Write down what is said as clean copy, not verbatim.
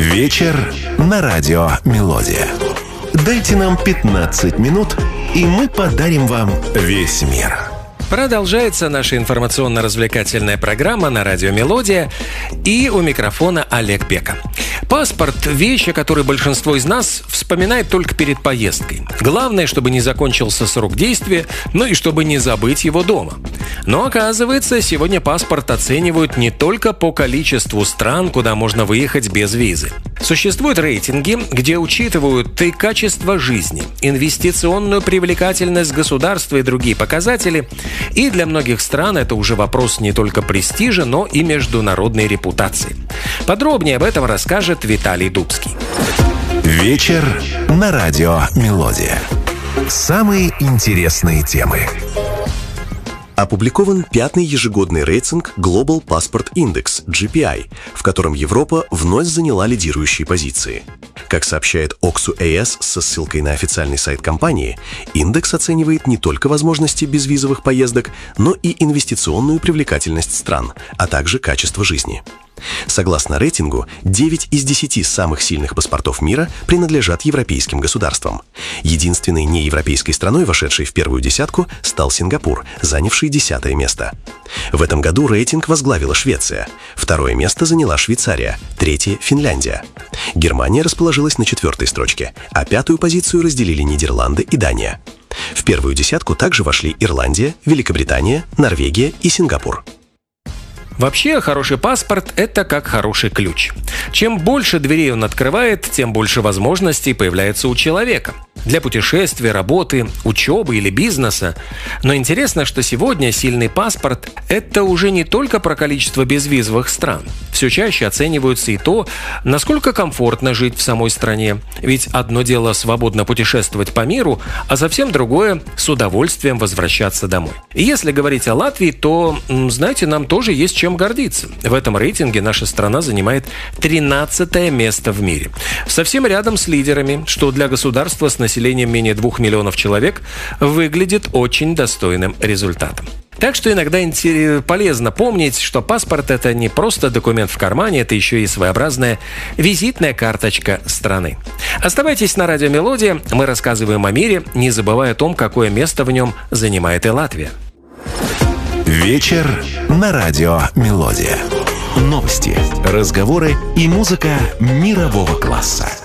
Вечер на радио «Мелодия». Дайте нам 15 минут, и мы подарим вам весь мир. Продолжается наша информационно-развлекательная программа на радио «Мелодия», и у микрофона Олег Пека. Паспорт – вещь, о которой большинство из нас вспоминает только перед поездкой. Главное, чтобы не закончился срок действия, ну и чтобы не забыть его дома. Но оказывается, сегодня паспорт оценивают не только по количеству стран, куда можно выехать без визы. Существуют рейтинги, где учитывают и качество жизни, инвестиционную привлекательность государства и другие показатели. И для многих стран это уже вопрос не только престижа, но и международной репутации. Подробнее об этом расскажет Виталий Дубский. Вечер на радио «Мелодия». Самые интересные темы. Опубликован 5-й ежегодный рейтинг Global Passport Index, GPI, в котором Европа вновь заняла лидирующие позиции. Как сообщает Oxu.AS со ссылкой на официальный сайт компании, индекс оценивает не только возможности безвизовых поездок, но и инвестиционную привлекательность стран, а также качество жизни. Согласно рейтингу, 9 из 10 самых сильных паспортов мира принадлежат европейским государствам. Единственной неевропейской страной, вошедшей в первую десятку, стал Сингапур, занявший 10-е место. В этом году рейтинг возглавила Швеция. Второе место заняла Швейцария, третье – Финляндия. Германия расположилась на 4-й строчке, а 5-ю позицию разделили Нидерланды и Дания. В первую десятку также вошли Ирландия, Великобритания, Норвегия и Сингапур. Вообще, хороший паспорт – это как хороший ключ. Чем больше дверей он открывает, тем больше возможностей появляется у человека. Для путешествий, работы, учебы или бизнеса. Но интересно, что сегодня сильный паспорт – это уже не только про количество безвизовых стран. Все чаще оцениваются и то, насколько комфортно жить в самой стране. Ведь одно дело свободно путешествовать по миру, а совсем другое – с удовольствием возвращаться домой. И если говорить о Латвии, то, знаете, нам тоже есть чем гордиться. В этом рейтинге наша страна занимает 13-е место в мире. Совсем рядом с лидерами, что для государства с населением менее 2 миллионов человек выглядит очень достойным результатом. Так что иногда полезно помнить, что паспорт – это не просто документ в кармане, это еще и своеобразная визитная карточка страны. Оставайтесь на радио «Мелодия», мы рассказываем о мире, не забывая о том, какое место в нем занимает и Латвия. Вечер на радио «Мелодия». Новости, разговоры и музыка мирового класса.